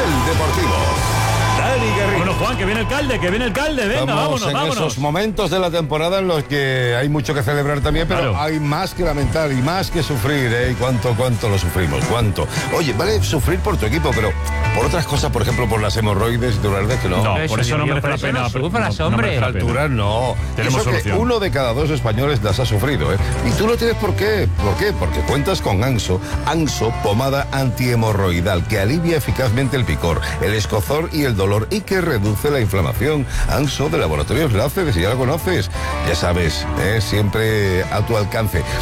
del Deportivo. Dani Garrido. Bueno, Juan, que viene el calde, venga, vámonos. Esos momentos de la temporada en los que hay mucho que celebrar también, pero claro, hay más que lamentar y más que sufrir, ¿eh? Y cuánto lo sufrimos, cuánto. Oye, vale sufrir por tu equipo, pero por otras cosas, por ejemplo, por las hemorroides, de verdad que no. No, por eso no merece la pena. No sufras, hombre. A altura no. Tenemos Eso solución. Que 1 de cada 2 españoles las ha sufrido, ¿eh? Y tú no tienes por qué. ¿Por qué? Porque cuentas con Anso. Anso, pomada antihemorroidal, que alivia eficazmente el picor, el escozor y el dolor y que reduce la inflamación. Anso de Laboratorios Láceres, si ya lo conoces, ya sabes, siempre a tu alcance.